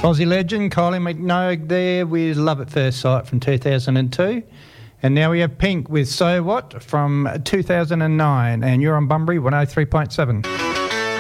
Aussie legend Kylie Minogue there with Love at First Sight from 2002. And now we have Pink with So What from 2009. And you're on Bunbury 103.7.